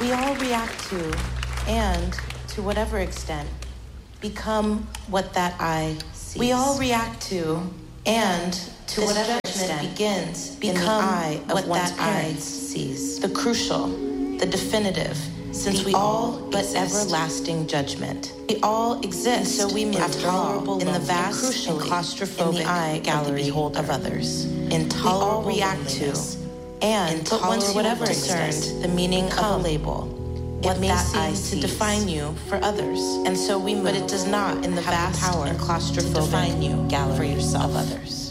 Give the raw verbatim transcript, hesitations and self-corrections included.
We all react to, and to whatever extent, become what that eye sees. We all react to, and to whatever extent begins become in the eye of what that eye sees. The crucial, the definitive, since we all but everlasting judgment. We all exist, so we after all in the vast and claustrophobic eye gallery of, of others. Intolerable we all react to, and but once whatever concerned, the meaning of a label. What may seem to define you for others, and so we move, but it does not in the vast power and claustrophobic define you gallery for yourself of others.